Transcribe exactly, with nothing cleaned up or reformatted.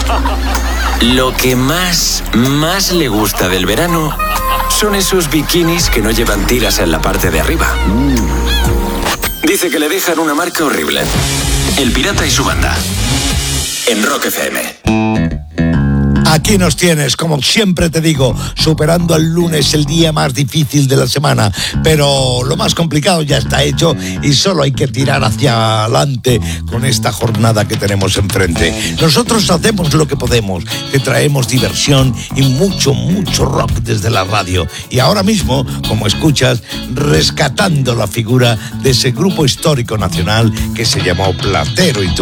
Lo que más, más le gusta del verano son esos bikinis que no llevan tiras en la parte de arriba. Dice que le dejan una marca horrible. El Pirata y su banda. En Rock F M. Aquí nos tienes, como siempre te digo, superando el lunes, el día más difícil de la semana, pero lo más complicado ya está hecho y solo hay que tirar hacia adelante con esta jornada que tenemos enfrente. Nosotros hacemos lo que podemos, te traemos diversión y mucho, mucho rock desde la radio. Y ahora mismo, como escuchas, rescatando la figura de ese grupo histórico nacional que se llamó Platero y tú.